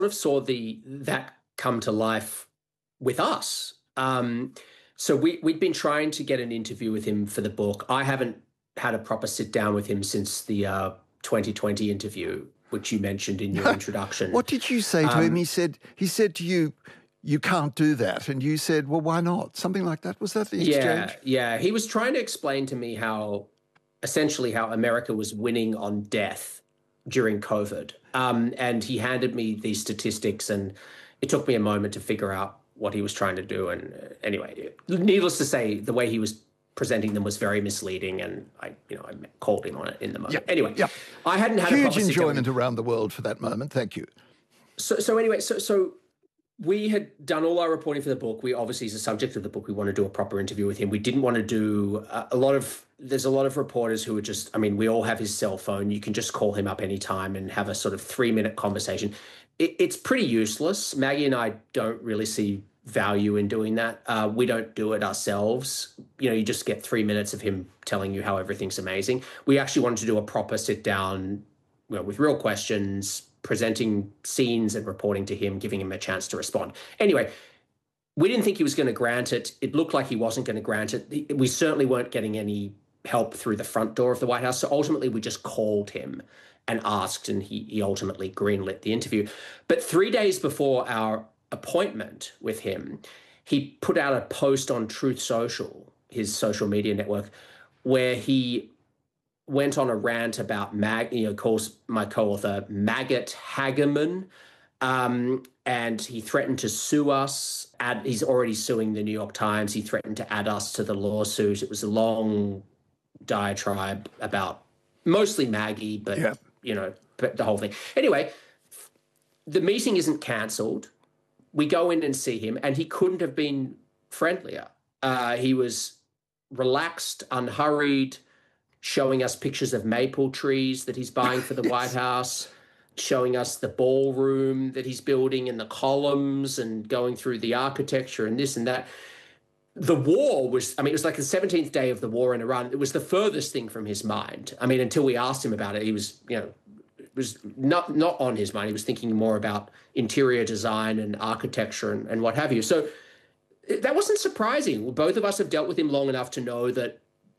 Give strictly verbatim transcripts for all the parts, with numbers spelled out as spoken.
of saw the that come to life with us. Um, so we, we'd been trying to get an interview with him for the book. I haven't had a proper sit down with him since the uh, twenty twenty interview, which you mentioned in your introduction. What did you say to um, him? He said, he said to you, you can't do that. And you said, well, why not? Something like that. Was that the exchange? Yeah, yeah. He was trying to explain to me how, essentially how America was winning on death during COVID. Um, and he handed me these statistics, and it took me a moment to figure out what he was trying to do. And uh, anyway, needless to say, the way he was presenting them was very misleading, and I, you know, I called him on it in the moment. Yep. Anyway, yep. I hadn't had huge a proper enjoyment around the world for that moment. Thank you. So, so anyway, so so we had done all our reporting for the book. We obviously, as a subject of the book, we want to do a proper interview with him. We didn't want to do a, a lot of. There's a lot of reporters who are just. I mean, we all have his cell phone. You can just call him up anytime and have a sort of three minute conversation. It, it's pretty useless. Maggie and I don't really see value in doing that. Uh, we don't do it ourselves. You know, you just get three minutes of him telling you how everything's amazing. We actually wanted to do a proper sit down, you know, with real questions, presenting scenes and reporting to him, giving him a chance to respond. Anyway, we didn't think he was going to grant it. It looked like he wasn't going to grant it. We certainly weren't getting any help through the front door of the White House. So ultimately, we just called him and asked, and he, he ultimately greenlit the interview. But three days before our appointment with him, he put out a post on Truth Social, his social media network, where he went on a rant about mag, you know, calls my co-author maggot Hagerman, um, and he threatened to sue us. Add, he's already suing the New York Times. He threatened to add us to the lawsuit. It was a long diatribe about mostly Maggie, but yeah. you know, the whole thing. Anyway, the meeting isn't cancelled. We go in and see him, and he couldn't have been friendlier. Uh, he was relaxed, unhurried, showing us pictures of maple trees that he's buying for the yes. White House, showing us the ballroom that he's building and the columns, and going through the architecture and this and that. The war was, I mean, it was like the seventeenth day of the war in Iran. It was the furthest thing from his mind. I mean, until we asked him about it, he was, you know, it was not not on his mind. He was thinking more about interior design and architecture and, and what have you. So that wasn't surprising. Both of us have dealt with him long enough to know that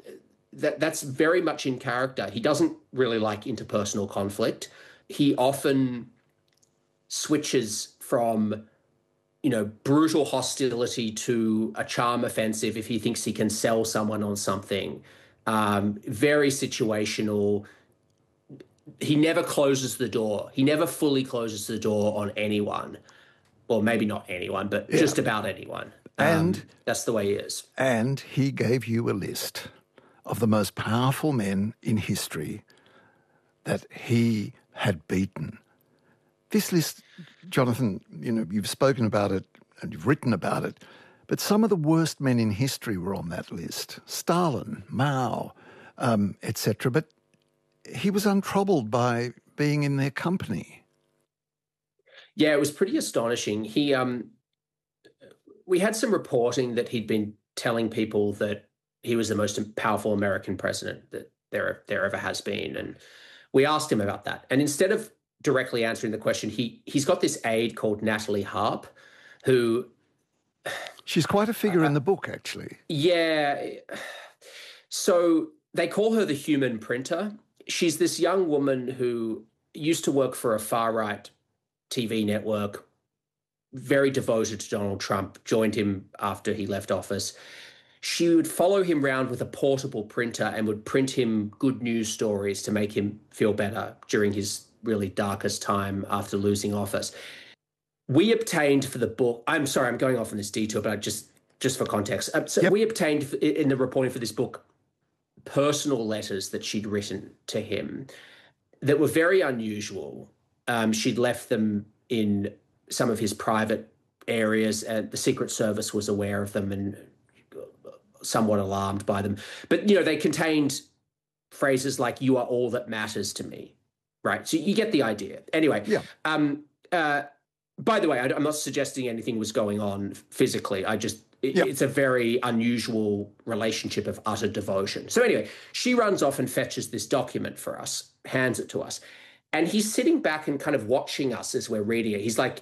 that that's very much in character. He doesn't really like interpersonal conflict. He often switches from, you know, brutal hostility to a charm offensive if he thinks he can sell someone on something. Um, very situational. He never closes the door. He never fully closes the door on anyone. Well, maybe not anyone, but yeah. just about anyone. And um, that's the way he is. And he gave you a list of the most powerful men in history that he had beaten. This list, Jonathan, you know, you've spoken about it and you've written about it, but some of the worst men in history were on that list. Stalin, Mao, um, et cetera. But he was untroubled by being in their company. Yeah, it was pretty astonishing. He, um, we had some reporting that he'd been telling people that he was the most powerful American president that there there ever has been, and we asked him about that. And instead of directly answering the question, he he's got this aide called Natalie Harp, who she's quite a figure uh, in the book, actually. Yeah. So they call her the human printer. She's this young woman who used to work for a far-right T V network, very devoted to Donald Trump, joined him after he left office. She would follow him around with a portable printer and would print him good news stories to make him feel better during his really darkest time after losing office. We obtained for the book, I'm sorry, I'm going off on this detour, but I just, just for context. Uh, so yep. we obtained in the reporting for this book personal letters that she'd written to him that were very unusual. Um, she'd left them in some of his private areas, and the Secret Service was aware of them and somewhat alarmed by them. But, you know, they contained phrases like, "You are all that matters to me," right? So you get the idea. Anyway, yeah. um, uh, by the way, I, I'm not suggesting anything was going on physically. I just, it, yeah. it's a very unusual relationship of utter devotion. So anyway, she runs off and fetches this document for us, hands it to us. And he's sitting back and kind of watching us as we're reading it. He's like,